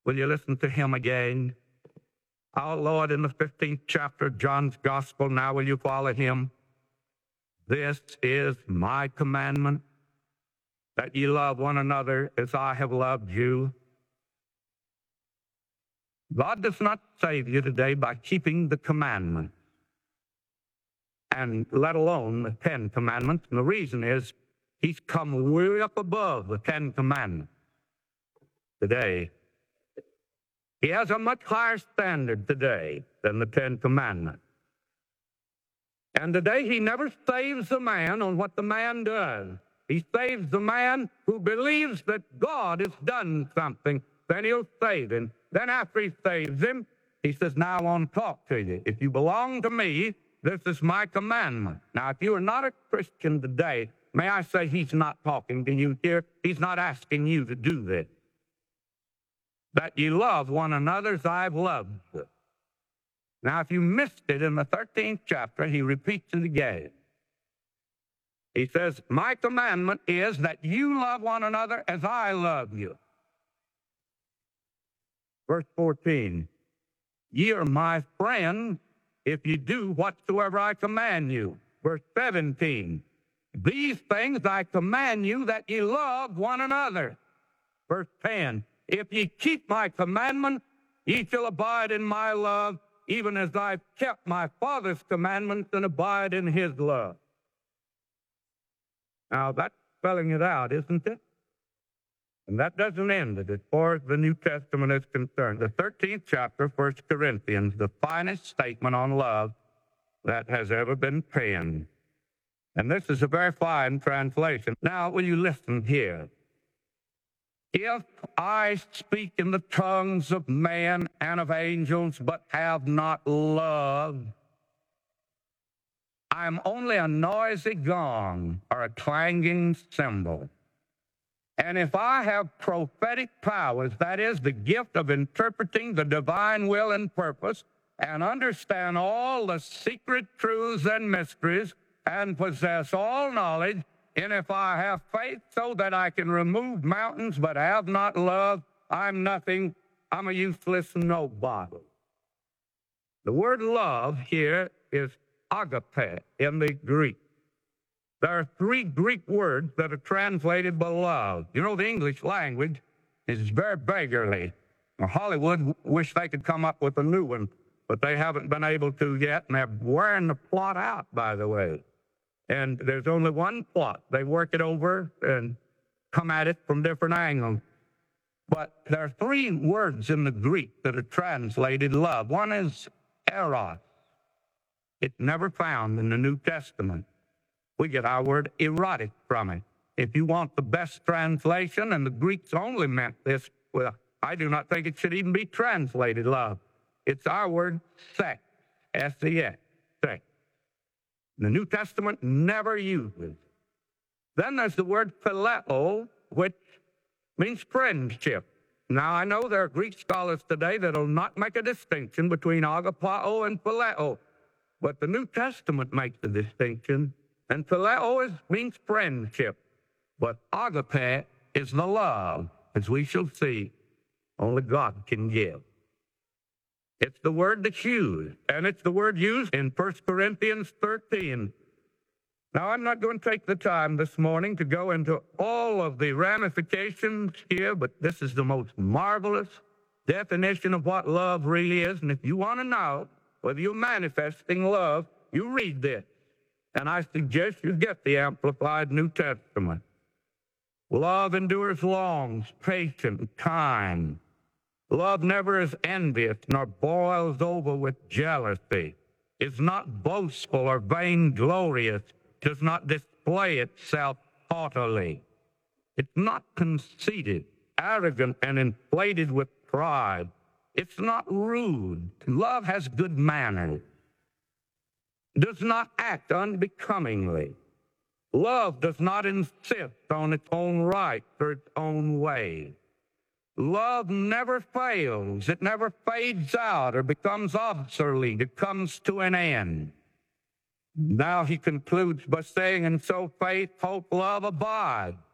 Will you listen to him again? Our Lord in the 15th chapter of John's Gospel, now will you follow him? This is my commandment, that ye love one another as I have loved you. God does not save you today by keeping the commandments, and let alone the 10 commandments. And the reason is he's come way up above the 10 commandments today. He has a much higher standard today than the 10 commandments. And today he never saves the man on what the man does. He saves the man who believes that God has done something. Then he'll save him. Then after he saves him, he says, now I want to talk to you. If you belong to me, this is my commandment. Now, if you are not a Christian today, may I say he's not talking to you here. He's not asking you to do this. That you love one another as I've loved you. Now, if you missed it in the 13th chapter, he repeats it again. He says, my commandment is that you love one another as I love you. Verse 14, ye are my friends if you do whatsoever I command you. Verse 17, these things I command you that ye love one another. Verse 10, if ye keep my commandments, ye shall abide in my love, even as I've kept my Father's commandments and abide in his love. Now, that's spelling it out, isn't it? And that doesn't end it as far as the New Testament is concerned. The 13th chapter, 1 Corinthians, the finest statement on love that has ever been penned. And this is a very fine translation. Now, will you listen here? If I speak in the tongues of man and of angels, but have not love, I am only a noisy gong or a clanging cymbal. And if I have prophetic powers, that is, the gift of interpreting the divine will and purpose, and understand all the secret truths and mysteries, and possess all knowledge, and if I have faith so that I can remove mountains but have not love, I'm nothing. I'm a useless nobody. The word love here is agape in the Greek. There are 3 Greek words that are translated by love. You know, the English language is very beggarly. Now, Hollywood wish they could come up with a new one, but they haven't been able to yet, and they're wearing the plot out, by the way. And there's only one plot. They work it over and come at it from different angles. But there are 3 words in the Greek that are translated love. One is eros. It's never found in the New Testament. We get our word erotic from it. If you want the best translation, and the Greeks only meant this, well, I do not think it should even be translated love. It's our word sex, S-E-X, sex. The New Testament never uses. Then there's the word phileo, which means friendship. Now, I know there are Greek scholars today that will not make a distinction between agapao and phileo, but the New Testament makes the distinction. And phileo means friendship, but agape is the love, as we shall see, only God can give. It's the word that's used, and it's the word used in 1 Corinthians 13. Now, I'm not going to take the time this morning to go into all of the ramifications here, but this is the most marvelous definition of what love really is. And if you want to know whether you're manifesting love, you read this. And I suggest you get the Amplified New Testament. Love endures long, patient, kind. Love never is envious, nor boils over with jealousy, is not boastful or vainglorious, does not display itself haughtily. It's not conceited, arrogant, and inflated with pride. It's not rude. Love has good manners. Does not act unbecomingly. Love does not insist on its own rights or its own way. Love never fails. It never fades out or becomes obsolete. It comes to an end. Now he concludes by saying, and so faith, hope, love abide.